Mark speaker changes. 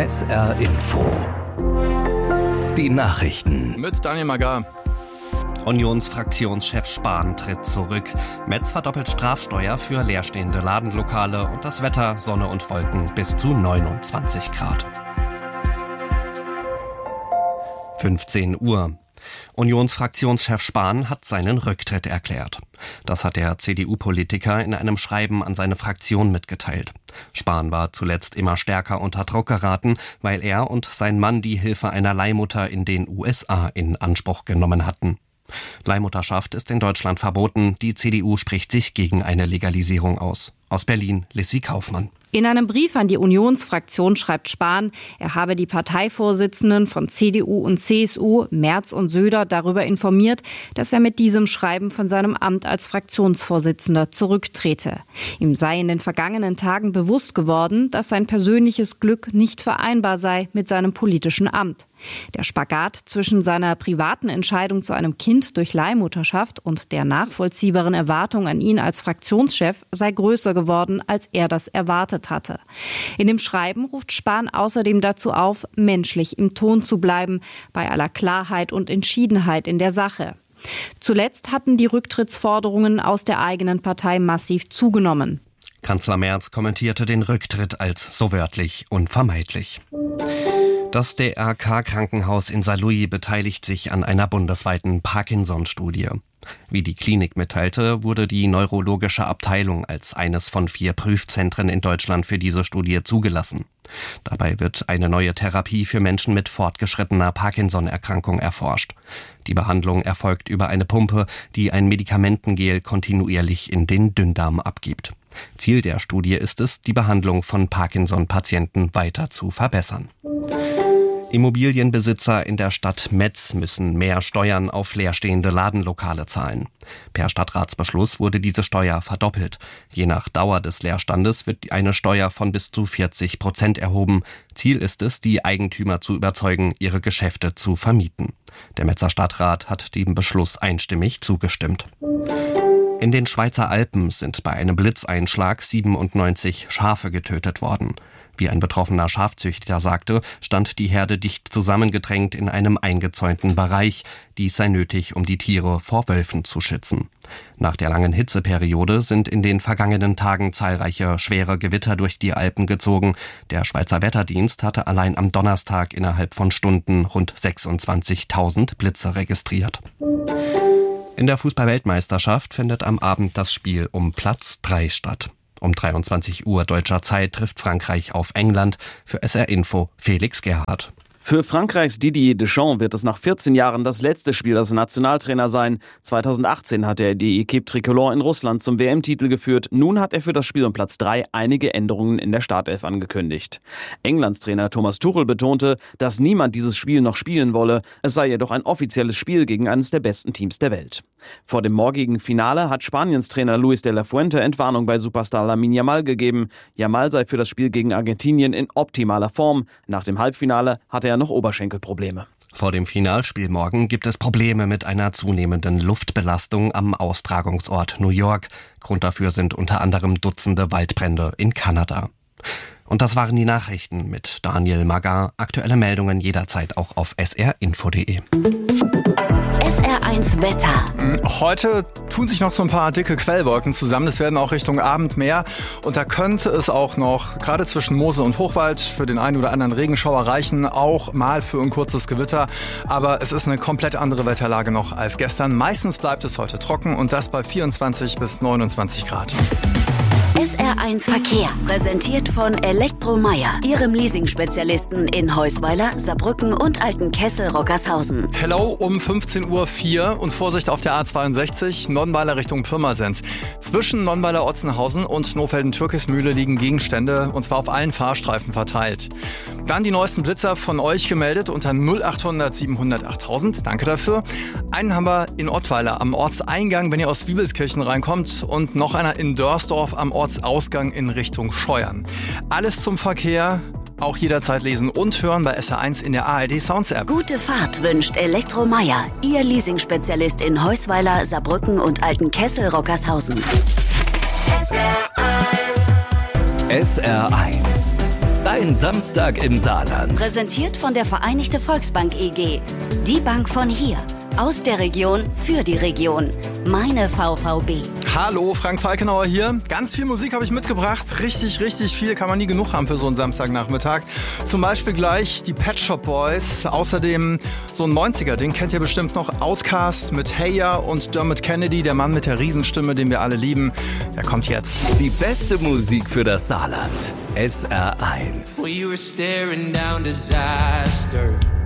Speaker 1: SR Info. Die Nachrichten.
Speaker 2: Mit Daniel Magar.
Speaker 3: Unionsfraktionschef Spahn tritt zurück. Metz verdoppelt Strafsteuer für leerstehende Ladenlokale und das Wetter, Sonne und Wolken bis zu 29 Grad. 15 Uhr. Unionsfraktionschef Spahn hat seinen Rücktritt erklärt. Das hat der CDU-Politiker in einem Schreiben an seine Fraktion mitgeteilt. Spahn war zuletzt immer stärker unter Druck geraten, weil er und sein Mann die Hilfe einer Leihmutter in den USA in Anspruch genommen hatten. Leihmutterschaft ist in Deutschland verboten. Die CDU spricht sich gegen eine Legalisierung aus. Aus Berlin, Lissy Kaufmann.
Speaker 4: In einem Brief an die Unionsfraktion schreibt Spahn, er habe die Parteivorsitzenden von CDU und CSU, Merz und Söder, darüber informiert, dass er mit diesem Schreiben von seinem Amt als Fraktionsvorsitzender zurücktrete. Ihm sei in den vergangenen Tagen bewusst geworden, dass sein persönliches Glück nicht vereinbar sei mit seinem politischen Amt. Der Spagat zwischen seiner privaten Entscheidung zu einem Kind durch Leihmutterschaft und der nachvollziehbaren Erwartung an ihn als Fraktionschef sei größer geworden, als er das erwartet hatte. In dem Schreiben ruft Spahn außerdem dazu auf, menschlich im Ton zu bleiben, bei aller Klarheit und Entschiedenheit in der Sache. Zuletzt hatten die Rücktrittsforderungen aus der eigenen Partei massiv zugenommen.
Speaker 3: Kanzler Merz kommentierte den Rücktritt als so wörtlich unvermeidlich. Das DRK-Krankenhaus in Saarlouis beteiligt sich an einer bundesweiten Parkinson-Studie. Wie die Klinik mitteilte, wurde die neurologische Abteilung als eines von 4 Prüfzentren in Deutschland für diese Studie zugelassen. Dabei wird eine neue Therapie für Menschen mit fortgeschrittener Parkinson-Erkrankung erforscht. Die Behandlung erfolgt über eine Pumpe, die ein Medikamentengel kontinuierlich in den Dünndarm abgibt. Ziel der Studie ist es, die Behandlung von Parkinson-Patienten weiter zu verbessern. Immobilienbesitzer in der Stadt Metz müssen mehr Steuern auf leerstehende Ladenlokale zahlen. Per Stadtratsbeschluss wurde diese Steuer verdoppelt. Je nach Dauer des Leerstandes wird eine Steuer von bis zu 40% erhoben. Ziel ist es, die Eigentümer zu überzeugen, ihre Geschäfte zu vermieten. Der Metzer Stadtrat hat dem Beschluss einstimmig zugestimmt. In den Schweizer Alpen sind bei einem Blitzeinschlag 97 Schafe getötet worden. Wie ein betroffener Schafzüchter sagte, stand die Herde dicht zusammengedrängt in einem eingezäunten Bereich. Dies sei nötig, um die Tiere vor Wölfen zu schützen. Nach der langen Hitzeperiode sind in den vergangenen Tagen zahlreiche schwere Gewitter durch die Alpen gezogen. Der Schweizer Wetterdienst hatte allein am Donnerstag innerhalb von Stunden rund 26.000 Blitze registriert. In der Fußball-Weltmeisterschaft findet am Abend das Spiel um Platz 3 statt. Um 23 Uhr deutscher Zeit trifft Frankreich auf England. Für SR Info Felix Gerhardt.
Speaker 5: Für Frankreichs Didier Deschamps wird es nach 14 Jahren das letzte Spiel als Nationaltrainer sein. 2018 hat er die Équipe Tricolore in Russland zum WM-Titel geführt. Nun hat er für das Spiel um Platz 3 einige Änderungen in der Startelf angekündigt. Englands Trainer Thomas Tuchel betonte, dass niemand dieses Spiel noch spielen wolle. Es sei jedoch ein offizielles Spiel gegen eines der besten Teams der Welt. Vor dem morgigen Finale hat Spaniens Trainer Luis de la Fuente Entwarnung bei Superstar Lamine Yamal gegeben. Yamal sei für das Spiel gegen Argentinien in optimaler Form. Nach dem Halbfinale hatte er noch Oberschenkelprobleme.
Speaker 3: Vor dem Finalspiel morgen gibt es Probleme mit einer zunehmenden Luftbelastung am Austragungsort New York. Grund dafür sind unter anderem Dutzende Waldbrände in Kanada. Und das waren die Nachrichten mit Daniel Magar. Aktuelle Meldungen jederzeit auch auf srinfo.de.
Speaker 6: SR1 Wetter.
Speaker 2: Heute tun sich noch so ein paar dicke Quellwolken zusammen. Es werden auch Richtung Abend mehr. Und da könnte es auch noch, gerade zwischen Mosel und Hochwald, für den einen oder anderen Regenschauer reichen. Auch mal für ein kurzes Gewitter. Aber es ist eine komplett andere Wetterlage noch als gestern. Meistens bleibt es heute trocken und das bei 24 bis 29 Grad.
Speaker 6: SR1 Verkehr, präsentiert von Elektromeyer, Ihrem Leasing-Spezialisten in Heusweiler, Saarbrücken und Altenkessel-Rockershausen.
Speaker 2: Hello um 15.04 Uhr und Vorsicht auf der A62, Nonnweiler Richtung Pirmasens. Zwischen Nonnweiler-Otzenhausen und Nohfelden-Türkismühle liegen Gegenstände, und zwar auf allen Fahrstreifen verteilt. Dann die neuesten Blitzer von euch gemeldet unter 0800 700 8000. Danke dafür. Einen haben wir in Ottweiler am Ortseingang, wenn ihr aus Wiebelskirchen reinkommt, und noch einer in Dörsdorf am Ortsausgang in Richtung Scheuern. Alles zum Verkehr, auch jederzeit lesen und hören bei SR1 in der ARD Sounds App.
Speaker 6: Gute Fahrt wünscht Elektromeyer, Ihr Leasing-Spezialist in Heusweiler, Saarbrücken und Altenkessel-Rockershausen.
Speaker 1: SR1 Dein Samstag im Saarland.
Speaker 6: Präsentiert von der Vereinigte Volksbank EG. Die Bank von hier. Aus der Region für die Region. Meine VVB.
Speaker 2: Hallo, Frank Falkenauer hier. Ganz viel Musik habe ich mitgebracht. Richtig, richtig viel, kann man nie genug haben für so einen Samstagnachmittag. Zum Beispiel gleich die Pet Shop Boys. Außerdem so ein 90er, den kennt ihr bestimmt noch. Outkast mit Hey Ya und Dermot Kennedy, der Mann mit der Riesenstimme, den wir alle lieben. Der kommt jetzt.
Speaker 1: Die beste Musik für das Saarland. SR1.
Speaker 7: Well, you were staring down disaster.